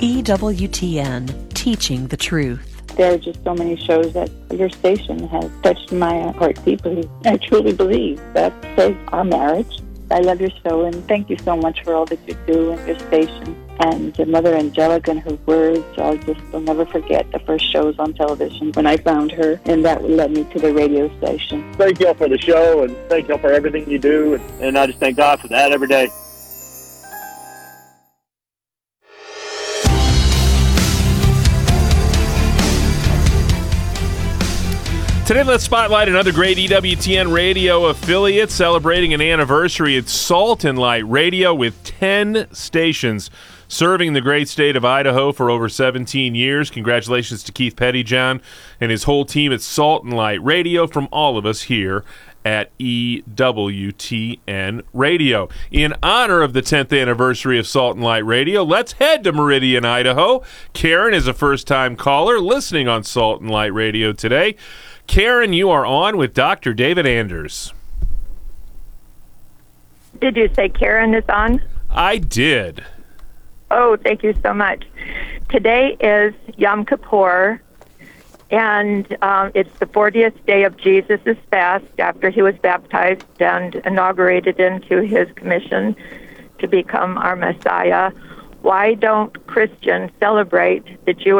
EWTN, teaching the truth. There are just so many shows that your station has touched my heart deeply. I truly believe that saves our marriage. I love your show, and thank you so much for all that you do in your station. And your Mother Angelica and her words, I'll never forget the first shows on television when I found her, and that led me to the radio station. Thank y'all for the show, and thank y'all for everything you do, and I just thank God for that every day. Today, let's spotlight another great EWTN radio affiliate celebrating an anniversary. It's Salt and Light Radio with 10 stations serving the great state of Idaho for over 17 years. Congratulations to Keith Pettyjohn and his whole team at Salt and Light Radio from all of us here at EWTN Radio. In honor of the 10th anniversary of Salt and Light Radio, let's head to Meridian, Idaho. Karen is a first-time caller listening on Salt and Light Radio today. Karen, you are on with Dr. David Anders. Did you say Karen is on? I did. Oh, thank you so much. Today is Yom Kippur, and it's the 40th day of Jesus' fast after he was baptized and inaugurated into his commission to become our Messiah. Why don't Christians celebrate the Jewish